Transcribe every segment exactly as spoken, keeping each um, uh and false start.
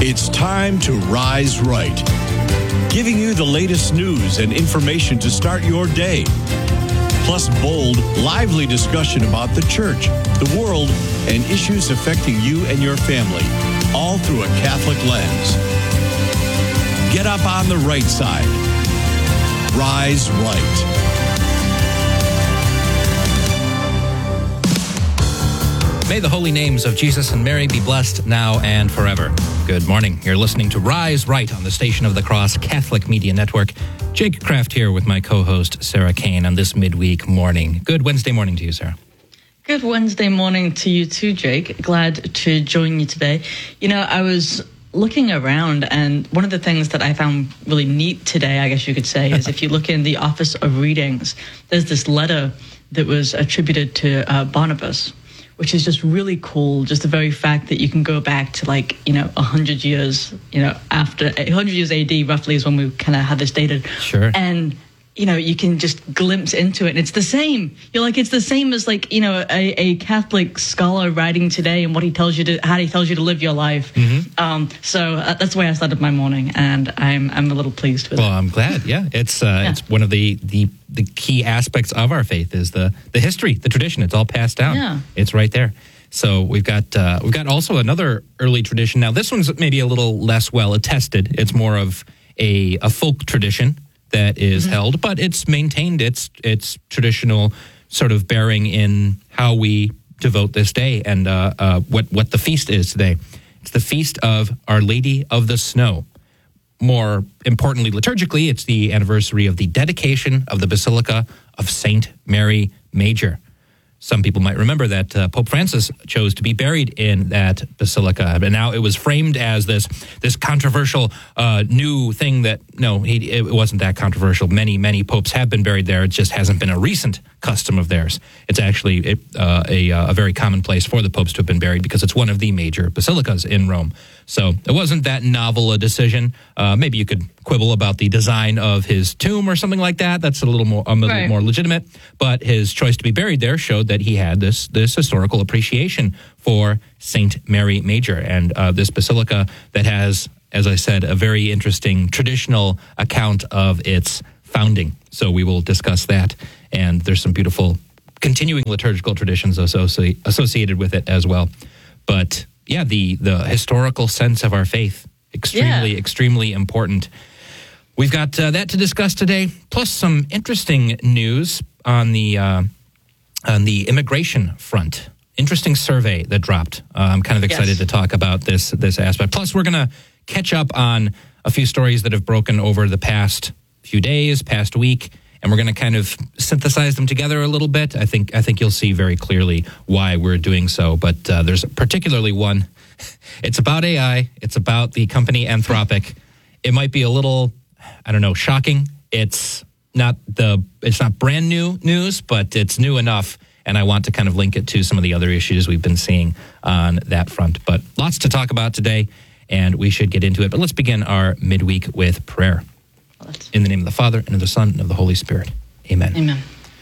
It's time to Rise Right, giving you the latest news and information to start your day. Plus bold, lively discussion about the church, the world, and issues affecting you and your family, all through a Catholic lens. Get up on the right side. Rise Right. May the holy names of Jesus and Mary be blessed now and forever. Good morning. You're listening to Rise Right on the Station of the Cross Catholic Media Network. Jake Kraft here with my co-host Sarah Kane on this midweek morning. Good Wednesday morning to you, Sarah. Good Wednesday morning to you too, Jake. Glad to join you today. You know, I was looking around, and one of the things that I found really neat today, I guess you could say, is if you look in the Office of Readings, there's this letter that was attributed to uh, Barnabas, which is just really cool. Just the very fact that you can go back to, like, you know, one hundred years, you know, after one hundred years A D roughly is when we kind of had this dated. Sure. And, you know, you can just glimpse into it. And it's the same. You're like, it's the same as, like, you know, a, a Catholic scholar writing today and what he tells you to, how he tells you to live your life. Mm-hmm. Um, so uh, that's the way I started my morning. And I'm I'm a little pleased with well, it. Well, I'm glad. Yeah. It's uh, yeah. it's one of the, the, the key aspects of our faith is the, the history, the tradition. It's all passed down. Yeah. It's right there. So we've got uh, we've got also another early tradition. Now, this one's maybe a little less well attested. It's more of a, a folk tradition that is mm-hmm. held, but it's maintained its its traditional sort of bearing in how we devote this day and uh, uh, what, what the feast is today. It's the Feast of Our Lady of the Snow. More importantly, liturgically, it's the anniversary of the dedication of the Basilica of Saint Mary Major. Some people might remember that uh, Pope Francis chose to be buried in that basilica, but now it was framed as this this controversial uh, new thing that, no, he, it wasn't that controversial. Many, many popes have been buried there. It just hasn't been a recent custom of theirs. It's actually it, uh, a, a very common place for the popes to have been buried because it's one of the major basilicas in Rome. So it wasn't that novel a decision. Uh, maybe you could quibble about the design of his tomb or something like that. That's a little more a little right. more legitimate. But his choice to be buried there showed that he had this this historical appreciation for Saint Mary Major and uh, this basilica that has, as I said, a very interesting traditional account of its founding. So we will discuss that. And there's some beautiful continuing liturgical traditions associ- associated with it as well. But yeah, the, the historical sense of our faith, extremely, yeah. extremely important. We've got uh, that to discuss today, plus some interesting news on the uh, on the immigration front. Interesting survey that dropped. Uh, I'm kind of excited yes. to talk about this this aspect. Plus, we're going to catch up on a few stories that have broken over the past few days, past week, and we're going to kind of synthesize them together a little bit. I think I think you'll see very clearly why we're doing so. But uh, there's particularly one. It's about A I. It's about the company Anthropic. It might be a little, I don't know, shocking. It's not the it's not brand new news, but it's new enough. And I want to kind of link it to some of the other issues we've been seeing on that front. But lots to talk about today, and we should get into it. But let's begin our midweek with prayer. In the name of the Father, and of the Son, and of the Holy Spirit. Amen. Amen.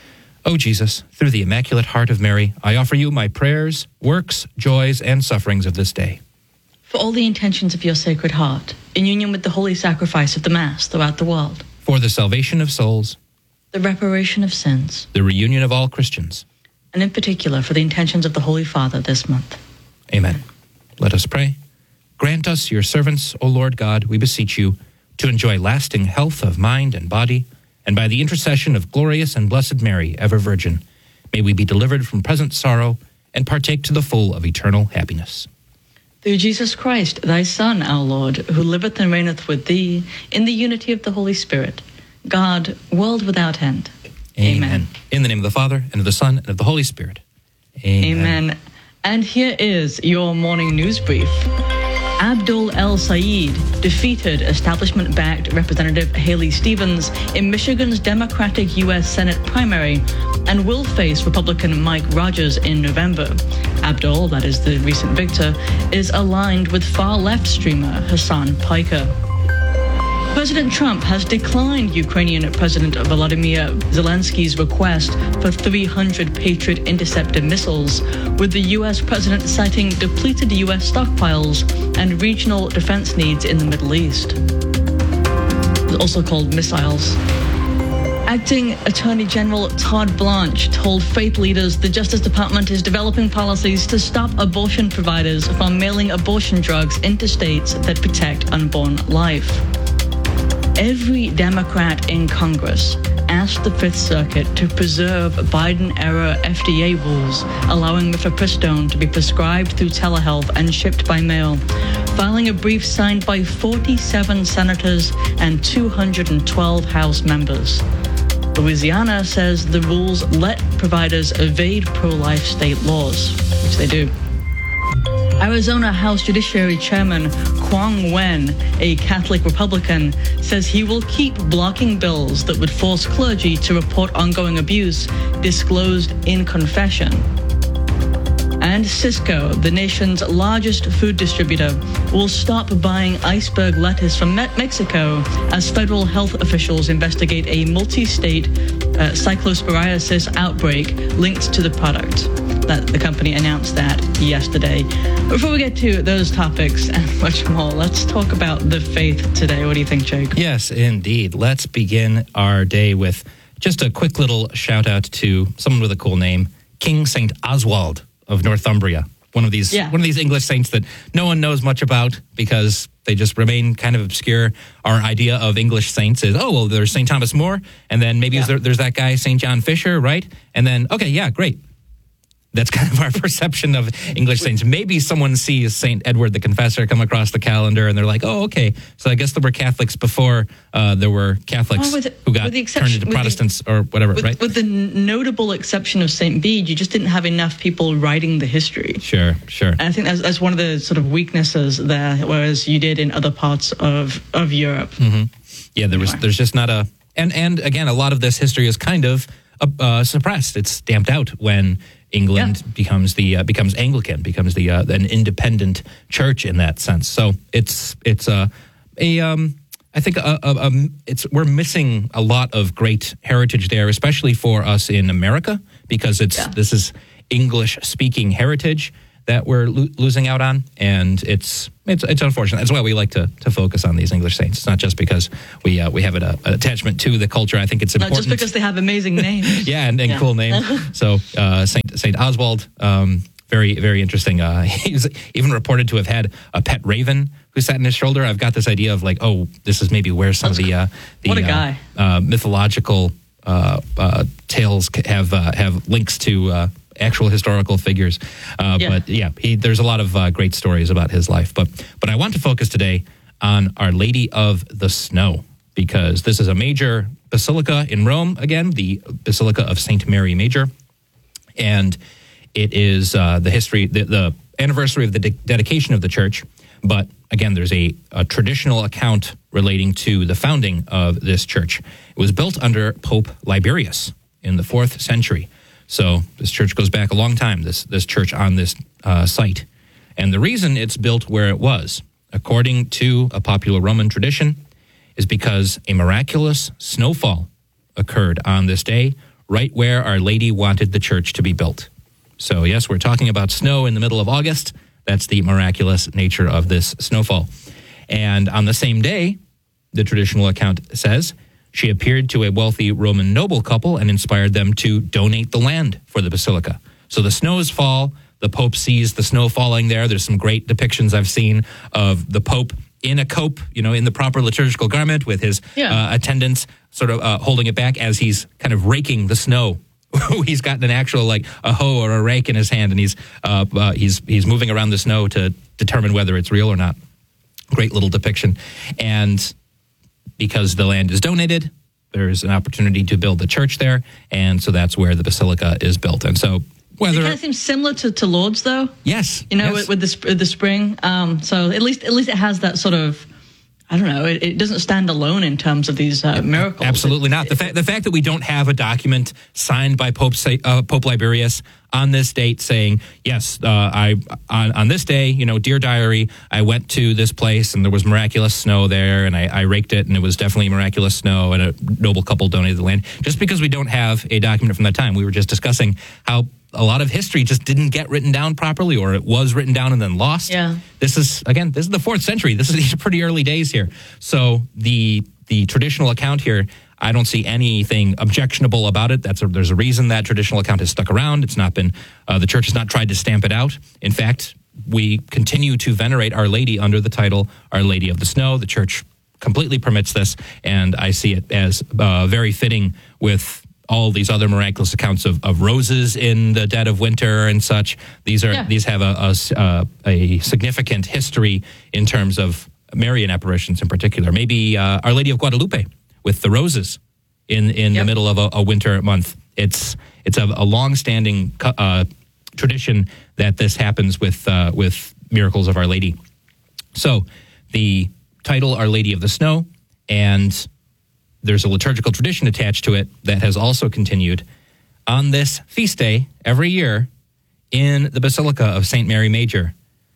O Jesus, through the Immaculate Heart of Mary, I offer you my prayers, works, joys, and sufferings of this day. For all the intentions of your Sacred Heart, in union with the holy sacrifice of the Mass throughout the world. For the salvation of souls. The reparation of sins. The reunion of all Christians. And in particular, for the intentions of the Holy Father this month. Amen. Let us pray. Grant us, your servants, O Lord God, we beseech you, to enjoy lasting health of mind and body, and by the intercession of glorious and blessed Mary, ever Virgin, may we be delivered from present sorrow and partake to the full of eternal happiness. Through Jesus Christ, thy Son, our Lord, who liveth and reigneth with thee, in the unity of the Holy Spirit, God, world without end. Amen. Amen. In the name of the Father, and of the Son, and of the Holy Spirit. Amen. Amen. And here is your morning news brief. Abdul El Sayed defeated establishment-backed Representative Haley Stevens in Michigan's Democratic U S Senate primary and will face Republican Mike Rogers in November. Abdul, that is the recent victor, is aligned with far-left streamer Hassan Piker. President Trump has declined Ukrainian President Volodymyr Zelensky's request for three hundred Patriot interceptor missiles, with the U S president citing depleted U S stockpiles and regional defense needs in the Middle East, also called missiles. Acting Attorney General Todd Blanche told faith leaders the Justice Department is developing policies to stop abortion providers from mailing abortion drugs into states that protect unborn life. Every Democrat in Congress asked the Fifth Circuit to preserve Biden-era F D A rules allowing mifepristone to be prescribed through telehealth and shipped by mail, filing a brief signed by forty-seven senators and two hundred twelve House members. Louisiana says the rules let providers evade pro-life state laws, which they do. Arizona House Judiciary Chairman Quang Nguyen, a Catholic Republican, says he will keep blocking bills that would force clergy to report ongoing abuse disclosed in confession. And Sysco, the nation's largest food distributor, will stop buying iceberg lettuce from Me- Mexico as federal health officials investigate a multi-state uh, cyclosporiasis outbreak linked to the product. That the company announced that yesterday. Before we get to those topics and much more, let's talk about the faith today. What do you think, Jake? Yes, indeed. Let's begin our day with just a quick little shout out to someone with a cool name, King Saint Oswald of Northumbria. One of these, yeah. one of these English saints that no one knows much about because they just remain kind of obscure. Our idea of English saints is, oh, well, there's Saint Thomas More, and then maybe yeah. there, there's that guy, Saint John Fisher, right? And then, okay, yeah, great. That's kind of our perception of English saints. Maybe someone sees Saint Edward the Confessor come across the calendar and they're like, oh, okay. So I guess there were Catholics before uh, there were Catholics oh, with, who got turned into Protestants the, or whatever, with, right? With the notable exception of Saint Bede, you just didn't have enough people writing the history. Sure, sure. And I think that's, that's one of the sort of weaknesses there, whereas you did in other parts of, of Europe. Mm-hmm. Yeah, there was. There's just not a... And, and again, a lot of this history is kind of uh, suppressed. It's stamped out when England yeah. becomes the uh, becomes Anglican, becomes the uh, an independent church in that sense. So it's it's uh, a um, I think a, a, a, it's we're missing a lot of great heritage there, especially for us in America, because it's yeah. this is English speaking heritage that we're lo- losing out on, and it's it's it's unfortunate. That's why we like to to focus on these English saints. It's not just because we uh, we have an, uh, an attachment to the culture. I think it's important. Not just because they have amazing names. yeah, and, and yeah. cool names. So uh, Saint Saint Oswald, um, very very interesting. Uh, he's even reported to have had a pet raven who sat in his shoulder. I've got this idea of like, oh, this is maybe where some That's of the uh, the what a guy. Uh, uh, mythological uh, uh, tales have uh, have links to. Uh, actual historical figures. Uh, yeah. But yeah, he, there's a lot of uh, great stories about his life. But but I want to focus today on Our Lady of the Snow, because this is a major basilica in Rome, again, the Basilica of Saint Mary Major. And it is uh, the history, the, the anniversary of the de- dedication of the church. But again, there's a, a traditional account relating to the founding of this church. It was built under Pope Liberius in the fourth century. So this church goes back a long time, this this church on this uh, site. And the reason it's built where it was, according to a popular Roman tradition, is because a miraculous snowfall occurred on this day, right where Our Lady wanted the church to be built. So yes, we're talking about snow in the middle of August. That's the miraculous nature of this snowfall. And on the same day, the traditional account says, she appeared to a wealthy Roman noble couple and inspired them to donate the land for the basilica. So the snows fall, the Pope sees the snow falling there. There's some great depictions I've seen of the Pope in a cope, you know, in the proper liturgical garment with his yeah. uh, attendants sort of uh, holding it back as he's kind of raking the snow. He's got an actual, like, a hoe or a rake in his hand, and he's uh, uh, he's he's moving around the snow to determine whether it's real or not. Great little depiction. And because the land is donated, there's an opportunity to build the church there, and so that's where the basilica is built. And so whether it kind of seems similar to, to Lourdes, though. Yes, you know, yes. with, with the the spring. Um, so at least at least it has that sort of, I don't know, it, it doesn't stand alone in terms of these uh, miracles. Absolutely it, not. The, fa- the fact that we don't have a document signed by Pope uh, Pope Liberius on this date saying, yes, uh, I on, on this day, you know, dear diary, I went to this place and there was miraculous snow there and I, I raked it and it was definitely miraculous snow and a noble couple donated the land. Just because we don't have a document from that time, we were just discussing how a lot of history just didn't get written down properly, or it was written down and then lost. Yeah. This is, again, this is the fourth century. This is these are pretty early days here. So the the traditional account here, I don't see anything objectionable about it. That's a, there's a reason that traditional account has stuck around. It's not been, uh, the church has not tried to stamp it out. In fact, we continue to venerate Our Lady under the title Our Lady of the Snow. The church completely permits this, and I see it as uh, very fitting with all these other miraculous accounts of, of roses in the dead of winter and such. These are yeah. these have a, a, uh, a significant history in terms of Marian apparitions in particular. Maybe uh, Our Lady of Guadalupe with the roses in, in yep. the middle of a, a winter month. It's it's a, a long-standing uh, tradition that this happens with uh, with miracles of Our Lady. So the title Our Lady of the Snow, and there's a liturgical tradition attached to it that has also continued. On this feast day every year in the Basilica of Saint Mary Major,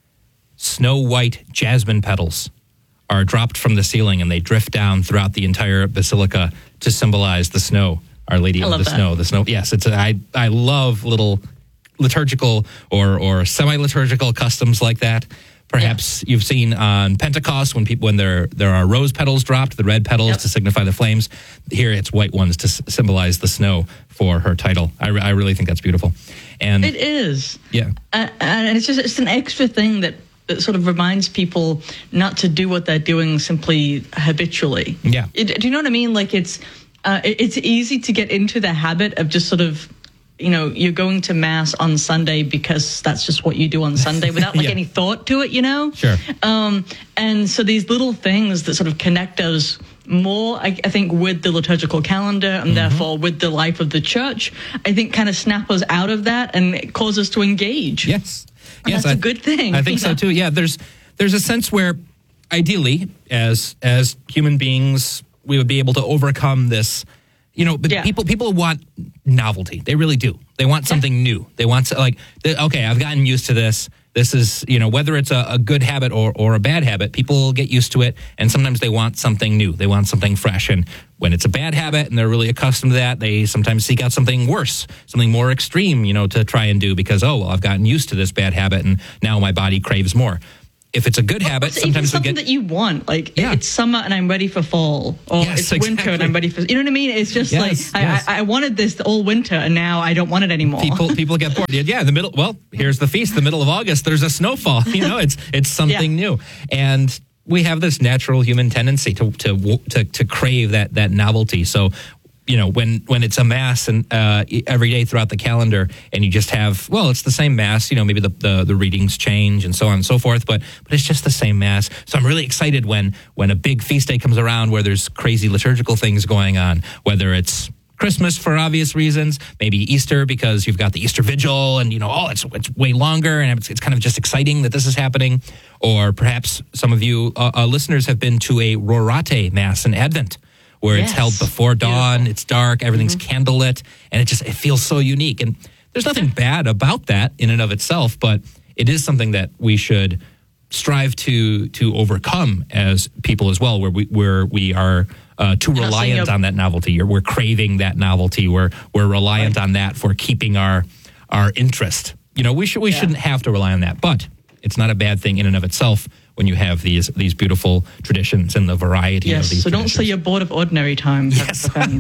snow-white jasmine petals are dropped from the ceiling and they drift down throughout the entire basilica to symbolize the snow, Our Lady I of love the that. Snow. The snow, yes, it's a, I I love little liturgical or or semi-liturgical customs like that. Perhaps yeah. you've seen on Pentecost when people when there there are rose petals dropped, the red petals yep. to signify the flames. Here it's white ones to s- symbolize the snow for her title. I, re- I really think that's beautiful. And it is. Yeah. Uh, and it's just it's an extra thing that, that sort of reminds people not to do what they're doing simply habitually. Yeah. It, do you know what I mean? Like it's uh, it, it's easy to get into the habit of just sort of, you know, you're going to mass on Sunday because that's just what you do on Sunday without like yeah. any thought to it, you know? Sure. Um, and so these little things that sort of connect us more, I, I think, with the liturgical calendar and mm-hmm. therefore with the life of the church, I think kind of snap us out of that and cause us to engage. Yes. And yes, that's I, a good thing. I think yeah. so too. Yeah, there's there's a sense where ideally as as human beings we would be able to overcome this. You know, but yeah. people people want novelty. They really do. They want something yeah. new. They want to, like, they, okay, I've gotten used to this. This is, you know, whether it's a, a good habit or, or a bad habit, people get used to it. And sometimes they want something new. They want something fresh. And when it's a bad habit and they're really accustomed to that, they sometimes seek out something worse, something more extreme, you know, to try and do because, oh, well, I've gotten used to this bad habit and now my body craves more. If it's a good well, habit, it's sometimes we something get that you want. Like yeah. it's summer and I'm ready for fall, or yes, it's exactly. winter and I'm ready for. You know what I mean? It's just yes, like yes. I, I, I wanted this all winter and now I don't want it anymore. People people get bored. Yeah, the middle. Well, here's the feast. The middle of August. There's a snowfall. You know, it's it's something yeah. new, and we have this natural human tendency to to to to crave that that novelty. So, you know, when, when it's a mass and uh, every day throughout the calendar, and you just have, well, it's the same mass. You know, maybe the, the, the readings change and so on and so forth, but but it's just the same mass. So I'm really excited when when a big feast day comes around where there's crazy liturgical things going on, whether it's Christmas for obvious reasons, maybe Easter because you've got the Easter Vigil and, you know, oh, it's it's way longer and it's, it's kind of just exciting that this is happening. Or perhaps some of you uh, uh, listeners have been to a Rorate Mass in Advent, where yes. it's held before dawn, Beautiful. It's dark, everything's mm-hmm. candlelit, and it just it feels so unique. And there's nothing bad about that in and of itself, but it is something that we should strive to to overcome as people as well, where we where we are uh, too reliant on that novelty, or we're craving that novelty, we're we're reliant right. on that for keeping our our interest. You know, we should we yeah. shouldn't have to rely on that, but it's not a bad thing in and of itself when you have these these beautiful traditions and the variety yes, of these so traditions. Don't say you're bored of ordinary time. Yes. um,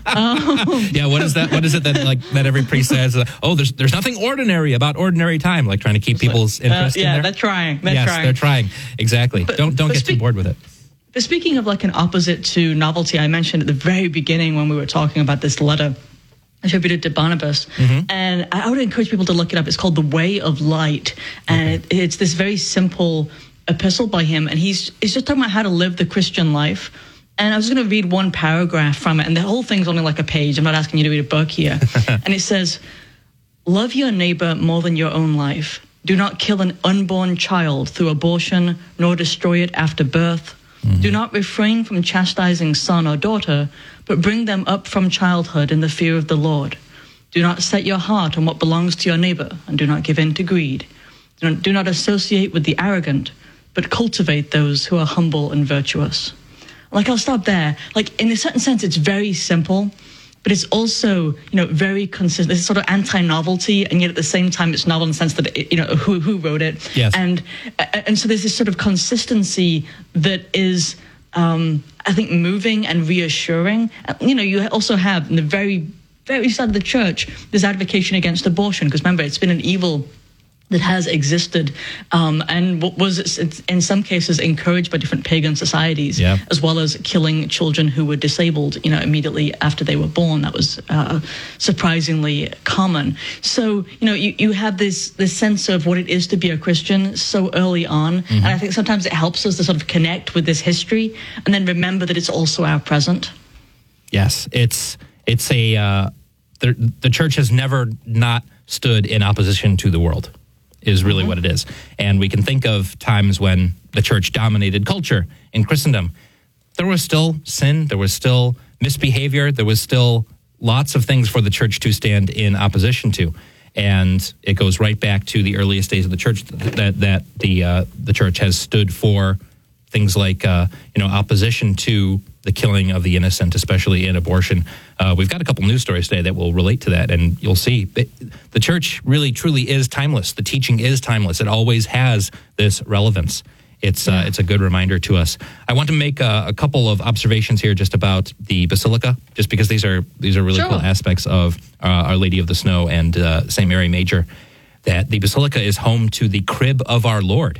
yeah, what is that? What is it that like that every priest says? Uh, oh, there's there's nothing ordinary about ordinary time, like trying to keep people's uh, interest yeah, in there. they're trying. They're yes, trying. they're trying. Exactly. But, don't don't get speak, too bored with it. But speaking of like an opposite to novelty, I mentioned at the very beginning when we were talking about this letter attributed to Barnabas. Mm-hmm. And I would encourage people to look it up. It's called The Way of Light. And okay. it, it's this very simple epistle by him. And he's, he's just talking about how to live the Christian life. And I was going to read one paragraph from it. And the whole thing's only like a page. I'm not asking you to read a book here. And it says, love your neighbor more than your own life. Do not kill an unborn child through abortion, nor destroy it after birth. Mm-hmm. Do not refrain from chastising son or daughter, but bring them up from childhood in the fear of the Lord. Do not set your heart on what belongs to your neighbor, and do not give in to greed. Do not, do not associate with the arrogant, but cultivate those who are humble and virtuous. Like, I'll stop there. Like, in a certain sense, it's very simple, but it's also, you know, very consistent. It's sort of anti-novelty, and yet at the same time, it's novel in the sense that, it, you know, who who wrote it. Yes. And and so there's this sort of consistency that is, um, I think, moving and reassuring. You know, you also have in the very, very side of the church, this advocacy against abortion, because remember, it's been an evil that has existed um, and was in some cases encouraged by different pagan societies, yeah. as well as killing children who were disabled, you know, immediately after they were born. That was uh, surprisingly common. So, you know, you, you have this this sense of what it is to be a Christian so early on, mm-hmm. and I think sometimes it helps us to sort of connect with this history and then remember that it's also our present. Yes, it's it's a uh, the the church has never not stood in opposition to the world. Is really mm-hmm. what it is. And we can think of times when the church dominated culture in Christendom. There was still sin, there was still misbehavior, there was still lots of things for the church to stand in opposition to. And it goes right back to the earliest days of the church that that the uh, the church has stood for things like uh, you know opposition to the killing of the innocent, especially in abortion. Uh, we've got a couple news stories today that will relate to that, and you'll see it, the church really, truly is timeless. The teaching is timeless. It always has this relevance. It's uh, it's a good reminder to us. I want to make a, a couple of observations here just about the Basilica, just because these are these are really sure. cool aspects of uh, Our Lady of the Snow and uh, Saint Mary Major. That the Basilica is home to the crib of our Lord.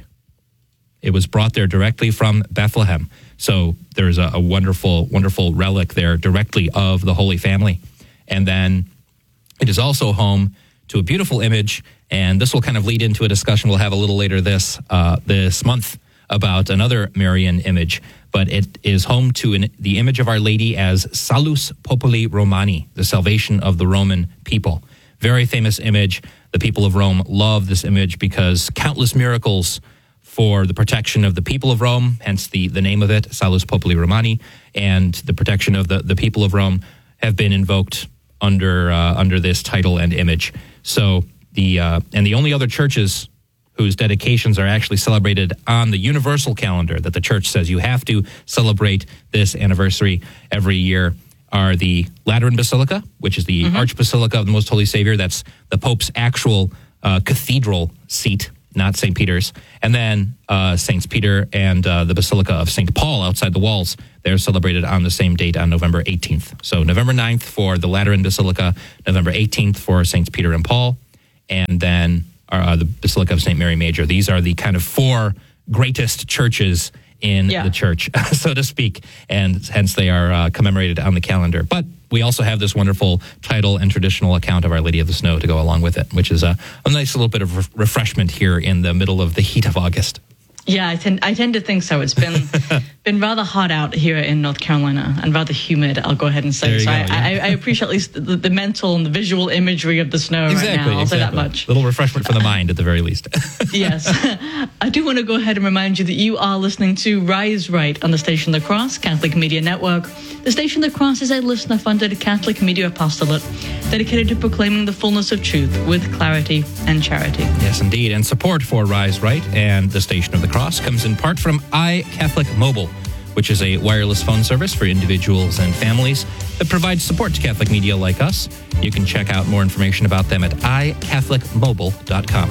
It was brought there directly from Bethlehem. So there's a, a wonderful, wonderful relic there directly of the Holy Family. And then it is also home to a beautiful image, and this will kind of lead into a discussion we'll have a little later this uh, this month about another Marian image. But it is home to an, the image of Our Lady as Salus Populi Romani, the salvation of the Roman people. Very famous image. The people of Rome love this image because countless miracles for the protection of the people of Rome, hence the, the name of it, Salus Populi Romani, and the protection of the, the people of Rome have been invoked under uh, under this title and image. So the uh, and the only other churches whose dedications are actually celebrated on the universal calendar that the church says you have to celebrate this anniversary every year are the Lateran Basilica, which is the mm-hmm. Archbasilica of the Most Holy Savior. That's the Pope's actual uh, cathedral seat, not Saint Peter's. And then uh, Saints Peter and uh, the Basilica of Saint Paul outside the walls, they're celebrated on the same date on November eighteenth. So November ninth for the Lateran Basilica, November eighteenth for Saints Peter and Paul, and then uh, the Basilica of Saint Mary Major. These are the kind of four greatest churches in yeah. the church, so to speak, and hence they are uh, commemorated on the calendar. But we also have this wonderful title and traditional account of Our Lady of the Snow to go along with it, which is a, a nice little bit of re- refreshment here in the middle of the heat of August. Yeah, I tend I tend to think so. It's been been rather hot out here in North Carolina and rather humid, I'll go ahead and say. So go, I, yeah. I, I appreciate at least the, the mental and the visual imagery of the snow exactly, right now. I'll exactly. say that much. A little refreshment for the mind at the very least. Yes. I do want to go ahead and remind you that you are listening to Rise Right on the station The Cross, Catholic Media Network. The station The Cross is a listener-funded Catholic media apostolate dedicated to proclaiming the fullness of truth with clarity and charity. Yes, indeed. And support for Rise Right and the Station of the Cross comes in part from iCatholic Mobile, which is a wireless phone service for individuals and families that provides support to Catholic media like us. You can check out more information about them at i catholic mobile dot com.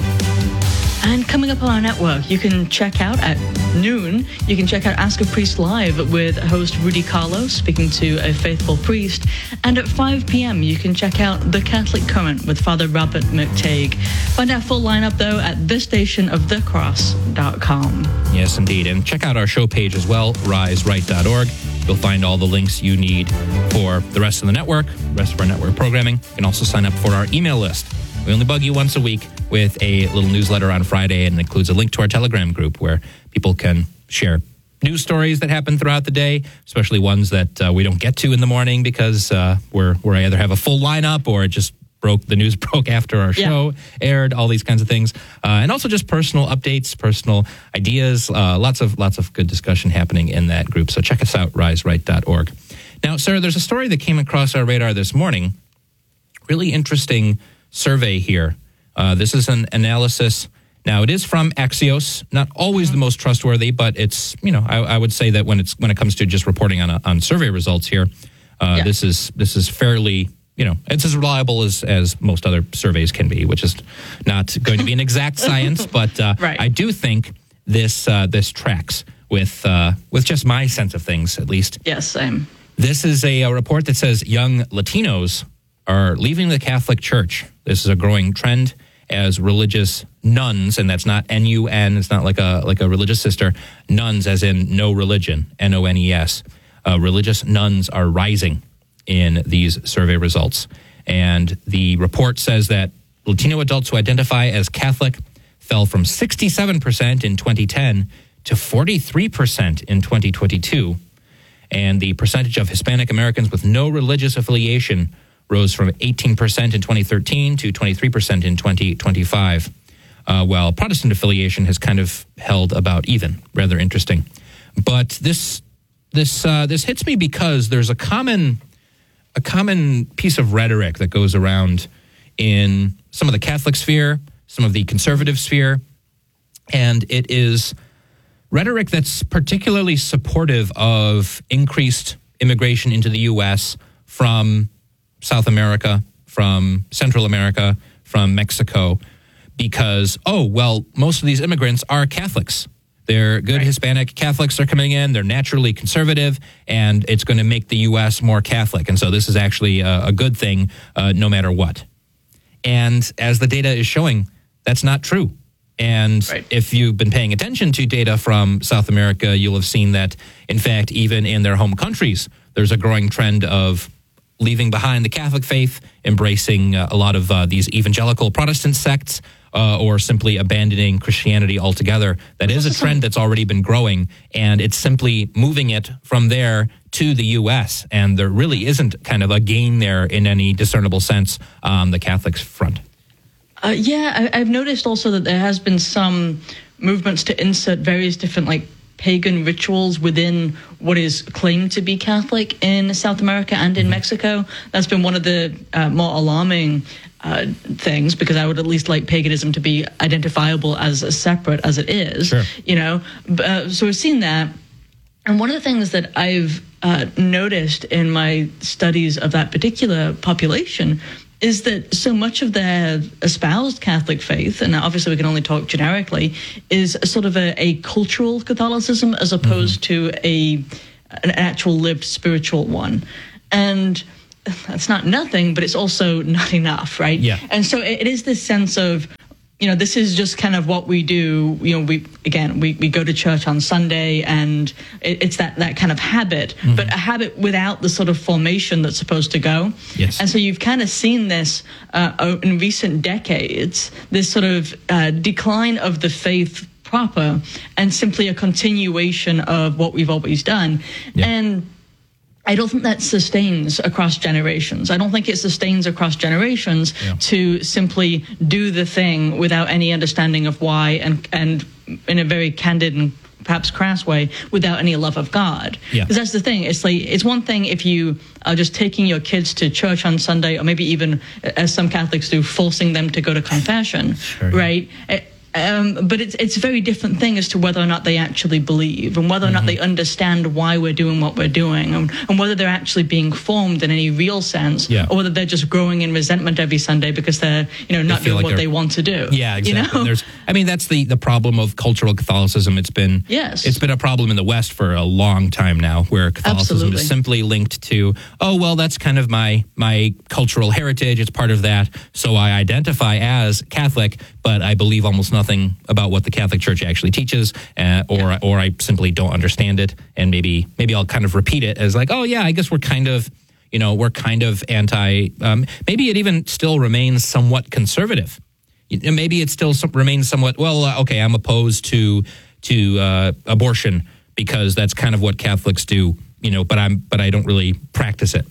And coming up on our network, you can check out at noon, you can check out Ask a Priest Live with host Rudy Carlos speaking to a faithful priest. And at five p.m., you can check out The Catholic Current with Father Robert McTague. Find our full lineup, though, at the station of the cross dot com. Yes, indeed. And check out our show page as well, rise right dot org. You'll find all the links you need for the rest of the network, the rest of our network programming. You can also sign up for our email list. We only bug you once a week with a little newsletter on Friday, and it includes a link to our Telegram group where people can share news stories that happen throughout the day, especially ones that uh, we don't get to in the morning because uh, we're, we're either have a full lineup or it just broke. The news broke after our show yeah. aired. All these kinds of things, uh, and also just personal updates, personal ideas. Uh, lots of lots of good discussion happening in that group. So check us out, rise right dot org. Now, Sarah, there's a story that came across our radar this morning. Really interesting survey here. Uh, this is an analysis. Now, it is from Axios, not always the most trustworthy, but it's, you know, I, I would say that when it's when it comes to just reporting on a, on survey results here, uh, yeah. this is this is fairly, you know, it's as reliable as, as most other surveys can be, which is not going to be an exact science, but uh, right. I do think this uh, this tracks with uh, with just my sense of things, at least. Yes, same. This is a, a report that says young Latinos are leaving the Catholic Church. This is a growing trend as religious nuns, and that's not N U N, it's not like a like a religious sister, nuns as in no religion, N O N E S. Uh, religious nuns are rising in these survey results. And the report says that Latino adults who identify as Catholic fell from sixty-seven percent in twenty ten to forty-three percent in twenty twenty-two. And the percentage of Hispanic Americans with no religious affiliation rose from eighteen percent in twenty thirteen to twenty-three percent in twenty twenty-five, uh, while Protestant affiliation has kind of held about even. Rather interesting. But this this uh, this hits me because there's a common a common piece of rhetoric that goes around in some of the Catholic sphere, some of the conservative sphere, and it is rhetoric that's particularly supportive of increased immigration into the U S from South America, from Central America, from Mexico, because, oh, well, most of these immigrants are Catholics. They're good right. Hispanic Catholics are coming in. They're naturally conservative, and it's going to make the U S more Catholic. And so this is actually a, a good thing uh, no matter what. And as the data is showing, that's not true. And right. if you've been paying attention to data from South America, you'll have seen that, in fact, even in their home countries, there's a growing trend of leaving behind the Catholic faith, embracing uh, a lot of uh, these evangelical Protestant sects, uh, or simply abandoning Christianity altogether. That is a trend that's already been growing, and it's simply moving it from there to the U S, and there really isn't kind of a gain there in any discernible sense on the Catholic front. Uh, yeah, I, I've noticed also that there has been some movements to insert various different, like, pagan rituals within what is claimed to be Catholic in South America and in mm-hmm. Mexico. That's been one of the uh, more alarming uh, things, because I would at least like paganism to be identifiable as, as separate as it is. Sure. You know, uh, so we've seen that. And one of the things that I've uh, noticed in my studies of that particular population is that so much of their espoused Catholic faith, and obviously we can only talk generically, is a sort of a, a cultural Catholicism as opposed mm-hmm. to a an actual lived spiritual one. And that's not nothing, but it's also not enough, right? Yeah. And so it is this sense of, you know, this is just kind of what we do. You know, we, again, we, we go to church on Sunday, and it, it's that, that kind of habit, mm-hmm. but a habit without the sort of formation that's supposed to go. Yes. And so you've kind of seen this uh, in recent decades, this sort of uh, decline of the faith proper, and simply a continuation of what we've always done. Yeah. And I don't think that sustains across generations. I don't think it sustains across generations yeah. to simply do the thing without any understanding of why, and and in a very candid and perhaps crass way, without any love of God. Yeah. Because that's the thing. It's like, it's one thing if you are just taking your kids to church on Sunday, or maybe even, as some Catholics do, forcing them to go to confession, sure, right? Yeah. Um, but it's it's a very different thing as to whether or not they actually believe, and whether or mm-hmm. not they understand why we're doing what we're doing, and, and whether they're actually being formed in any real sense, yeah. or whether they're just growing in resentment every Sunday because they're, you know, not doing like what they want to do. Yeah, exactly. You know? There's, I mean, that's the, the problem of cultural Catholicism. It's been yes. it's been a problem in the West for a long time now, where Catholicism Absolutely. is simply linked to, oh, well, that's kind of my my cultural heritage. It's part of that, so I identify as Catholic, but I believe almost nothing about what the Catholic Church actually teaches, uh, or yeah. or I simply don't understand it, and maybe maybe I'll kind of repeat it as like, oh yeah, I guess we're kind of, you know, we're kind of anti. Um, maybe it even still remains somewhat conservative. Maybe it still remains somewhat, well, uh, okay, I'm opposed to to uh, abortion because that's kind of what Catholics do, you know, but I'm but I don't really practice it.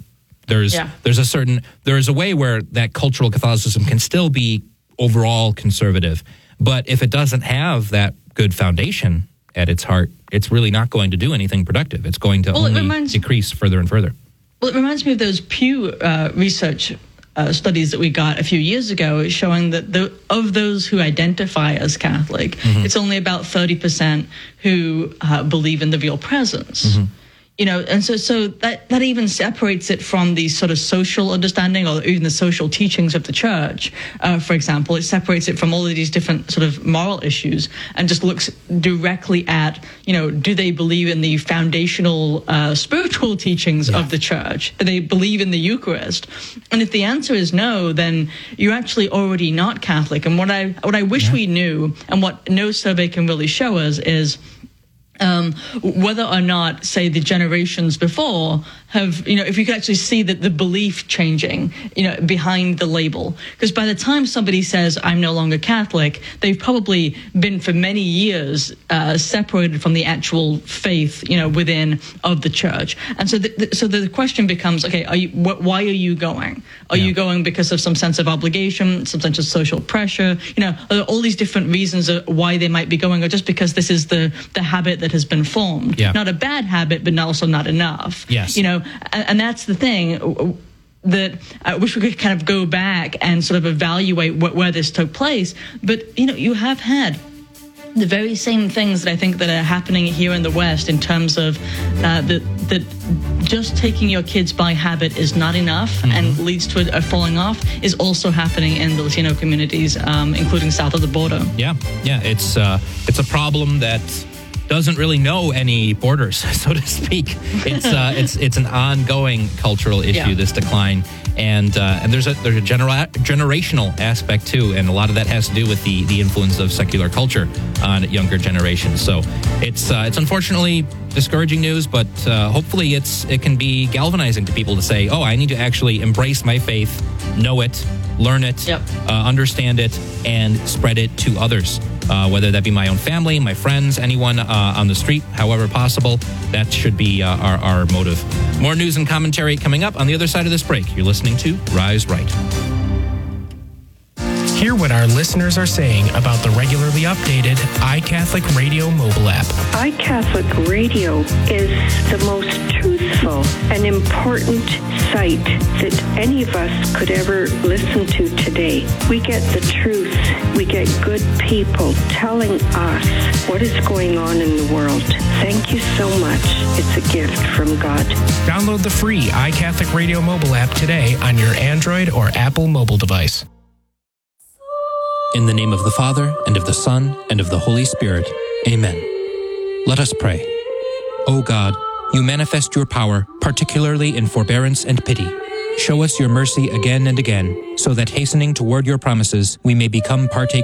There's Yeah. there's a certain there is a way where that cultural Catholicism can still be overall conservative, but if it doesn't have that good foundation at its heart, it's really not going to do anything productive. It's going to Well, it only reminds- decrease further and further. Well, it reminds me of those Pew uh, research uh, studies that we got a few years ago showing that the, of those who identify as Catholic, Mm-hmm. it's only about thirty percent who uh, believe in the real presence. Mm-hmm. You know, and so so that, that even separates it from the sort of social understanding or even the social teachings of the church, uh, for example. It separates it from all of these different sort of moral issues and just looks directly at, you know, do they believe in the foundational uh, spiritual teachings Yeah. of the church? Do they believe in the Eucharist? And if the answer is no, then you're actually already not Catholic. And what I what I wish Yeah. we knew, and what no survey can really show us, is Um, whether or not, say, the generations before have, you know, if you could actually see that the belief changing, you know, behind the label. Because by the time somebody says, I'm no longer Catholic, they've probably been for many years uh, separated from the actual faith, you know, within of the church. And so the, the, so the question becomes, okay, are you, wh- why are you going? Are Yeah. you going because of some sense of obligation, some sense of social pressure, you know, all these different reasons of why they might be going, or just because this is the, the habit that has been formed. Yeah. Not a bad habit, but also not enough. Yes. You know, and, and that's the thing that I wish we could kind of go back and sort of evaluate what, where this took place. But, you know, you have had the very same things that I think that are happening here in the West in terms of uh, that that just taking your kids by habit is not enough Mm-hmm. and leads to a, a falling off is also happening in the Latino communities, um, including south of the border. Yeah, yeah, it's uh, it's a problem that doesn't really know any borders, so to speak. It's uh, it's it's an ongoing cultural issue. Yeah. This decline, and uh, and there's a there's a genera- generational aspect too, and a lot of that has to do with the the influence of secular culture on younger generations. So it's uh, it's unfortunately discouraging news, but uh, hopefully it's it can be galvanizing to people to say, oh, I need to actually embrace my faith, know it, learn it, Yep. uh, understand it, and spread it to others. Uh, whether that be my own family, my friends, anyone uh, on the street, however possible, that should be uh, our, our motive. More news and commentary coming up on the other side of this break. You're listening to Rise Right. Hear what our listeners are saying about the regularly updated iCatholic Radio mobile app. iCatholic Radio is the most truthful and important site that any of us could ever listen to today. We get the truth. We get good people telling us what is going on in the world. Thank you so much. It's a gift from God. Download the free iCatholic Radio mobile app today on your Android or Apple mobile device. In the name of the Father, and of the Son, and of the Holy Spirit. Amen. Let us pray. O God, you manifest your power, particularly in forbearance and pity. Show us your mercy again and again, so that hastening toward your promises, we may become partakers